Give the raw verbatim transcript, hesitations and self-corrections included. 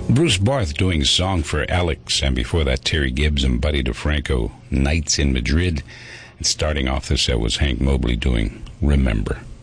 Bruce Barth doing a song for Alex, and before that Terry Gibbs and Buddy DeFranco, Nights in Madrid. And starting off the set was Hank Mobley doing Remember.